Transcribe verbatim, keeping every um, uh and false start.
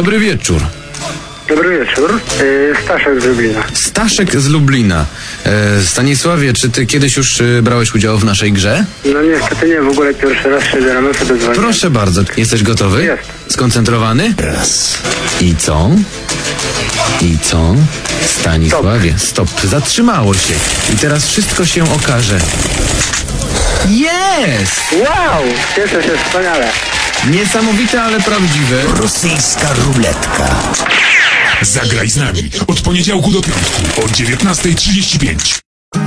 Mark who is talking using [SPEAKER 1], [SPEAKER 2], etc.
[SPEAKER 1] Dobry wieczór.
[SPEAKER 2] Dobry wieczór. Yy, Staszek z Lublina.
[SPEAKER 1] Staszek z Lublina. E, Stanisławie, czy ty kiedyś już y, brałeś udział w naszej grze?
[SPEAKER 2] No niestety nie, w ogóle pierwszy raz się rano sobie dzwonię.
[SPEAKER 1] Proszę bardzo. Jesteś gotowy?
[SPEAKER 2] Jest.
[SPEAKER 1] Skoncentrowany? Raz. I co? I co? Stanisławie, stop. Zatrzymało się. I teraz wszystko się okaże. Jest!
[SPEAKER 2] Wow! Cieszę się, wspaniale.
[SPEAKER 1] Niesamowite, ale prawdziwe.
[SPEAKER 3] Rosyjska ruletka.
[SPEAKER 4] Zagraj z nami od poniedziałku do piątku o dziewiętnasta trzydzieści pięć.